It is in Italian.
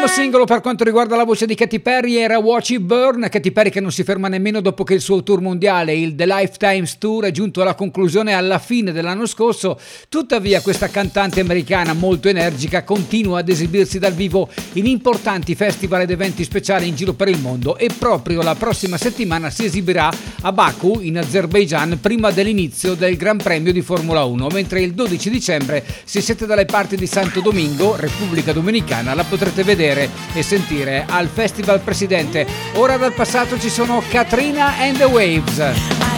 singolo per quanto riguarda la voce di Katy Perry era Watch It Burn. Katy Perry che non si ferma nemmeno dopo che il suo tour mondiale, il The Lifetimes Tour, è giunto alla conclusione alla fine dell'anno scorso. Tuttavia questa cantante americana molto energica continua ad esibirsi dal vivo in importanti festival ed eventi speciali in giro per il mondo, e proprio la prossima settimana si esibirà a Baku in Azerbaijan prima dell'inizio del Gran Premio di Formula 1, mentre il 12 dicembre, se siete dalle parti di Santo Domingo, Repubblica Dominicana, la potrete vedere e sentire al Festival Presidente. Ora dal passato ci sono Katrina and the Waves.